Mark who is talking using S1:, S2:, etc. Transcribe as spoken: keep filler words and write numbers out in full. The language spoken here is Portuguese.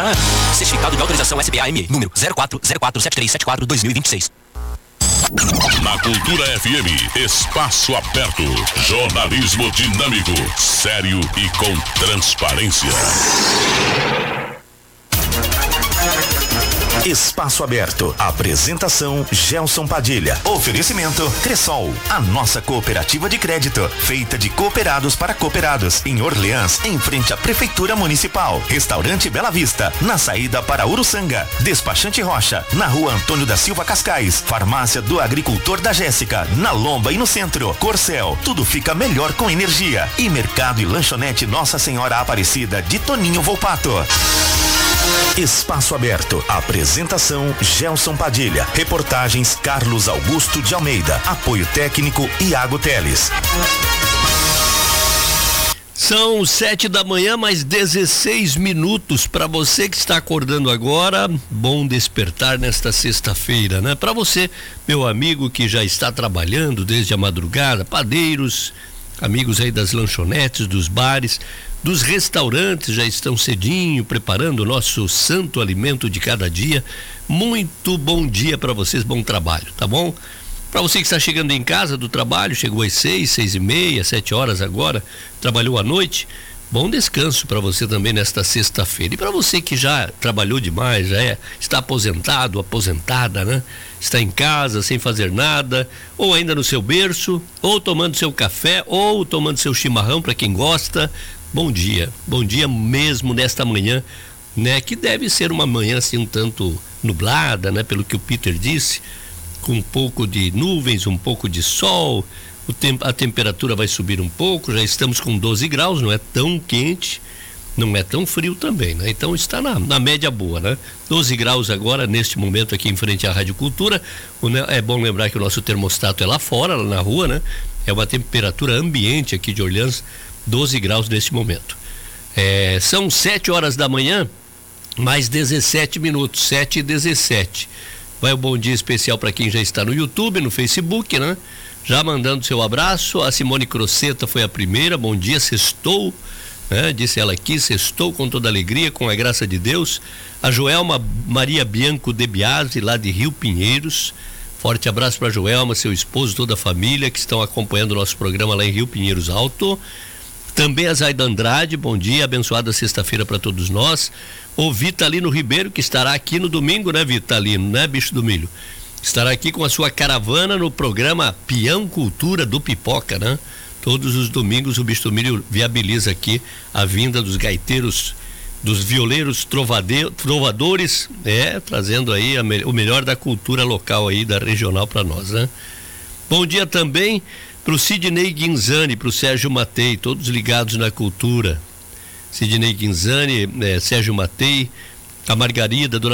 S1: Ah, certificado de autorização S B A M E, número zero quatro zero quatro sete três sete quatro dois mil e vinte e seis.
S2: Na Cultura F M, espaço aberto, jornalismo dinâmico, sério e com transparência.
S3: Espaço Aberto. Apresentação Gelson Padilha. Oferecimento Cressol, a nossa cooperativa de crédito, feita de cooperados para cooperados, em Orleans, em frente à Prefeitura Municipal. Restaurante Bela Vista, na saída para Uruçanga. Despachante Rocha, na rua Antônio da Silva Cascais. Farmácia do Agricultor da Jéssica, na Lomba e no centro. Corcel, tudo fica melhor com energia. E Mercado e Lanchonete Nossa Senhora Aparecida, de Toninho Volpato. Espaço Aberto. Apresentação Gelson Padilha. Reportagens Carlos Augusto de Almeida. Apoio técnico Iago Teles.
S4: São sete da manhã, mais dezesseis minutos. Para você que está acordando agora, bom despertar nesta sexta-feira, né? Para você, meu amigo que já está trabalhando desde a madrugada, padeiros, amigos aí das lanchonetes, dos bares, dos restaurantes, já estão cedinho preparando o nosso santo alimento de cada dia. Muito bom dia para vocês, bom trabalho, tá bom? Para você que está chegando em casa do trabalho, chegou às seis, seis e meia, sete horas agora, trabalhou à noite, bom descanso para você também nesta sexta-feira. E para você que já trabalhou demais, já é, está aposentado, aposentada, né? Está em casa sem fazer nada, ou ainda no seu berço, ou tomando seu café, ou tomando seu chimarrão para quem gosta. Bom dia, bom dia mesmo nesta manhã, né? Que deve ser uma manhã assim um tanto nublada, né? Pelo que o Peter disse, com um pouco de nuvens, um pouco de sol, o tempo, a temperatura vai subir um pouco, já estamos com doze graus, não é tão quente, não é tão frio também, né? Então está na, na média boa, né? doze graus agora, neste momento aqui em frente à Rádio Cultura. O, né, é bom lembrar que o nosso termostato é lá fora, lá na rua, né? É uma temperatura ambiente aqui de Orleans, doze graus neste momento. É, são sete horas da manhã, mais dezessete minutos, sete e dezessete. Vai um bom dia especial para quem já está no YouTube, no Facebook, né? Já mandando seu abraço. A Simone Croceta foi a primeira. Bom dia, sextou, né? Disse ela aqui, sextou com toda alegria, com a graça de Deus. A Joelma Maria Bianco de Biasi, lá de Rio Pinheiros. Forte abraço para Joelma, seu esposo, toda a família que estão acompanhando o nosso programa lá em Rio Pinheiros Alto. Também a Zaida Andrade, bom dia, abençoada sexta-feira para todos nós. O Vitalino Ribeiro, que estará aqui no domingo, né, Vitalino, né, bicho do milho? Estará aqui com a sua caravana no programa Peão Cultura do Pipoca, né? Todos os domingos o bicho do milho viabiliza aqui a vinda dos gaiteiros, dos violeiros trovade, trovadores, é, trazendo aí a, o melhor da cultura local aí, da regional para nós, né? Bom dia também para o Sidney Guinzani, para o Sérgio Matei, todos ligados na cultura. Sidney Guinzani, eh, Sérgio Matei, a Margarida, Dona